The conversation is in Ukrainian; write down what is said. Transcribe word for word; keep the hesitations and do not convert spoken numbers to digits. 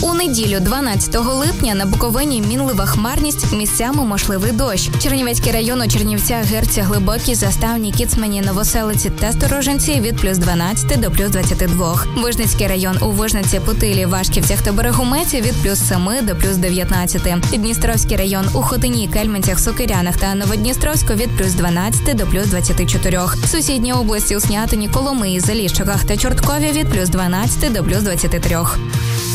У неділю, дванадцятого липня, на Буковині мінлива хмарність, місцями можливий дощ. Чернівецький район у Чернівцях, Герці, Глибокій, Заставній, Кіцмані, Новоселиці та Сторожинці від плюс дванадцяти до плюс двадцяти двох. Вижницький район у Вижниці, Путилі, Вашківцях та Берегометі від плюс семи до плюс дев'ятнадцяти. Дністровський район у Хотині, Кельменцях, Сокирянах та Новодністровську від плюс дванадцяти до плюс двадцяти чотирьох. Сусідні області у Снятині, Коломиї, Заліщиках та Чорткові від плюс дванадцяти до плюс двадцяти трьох.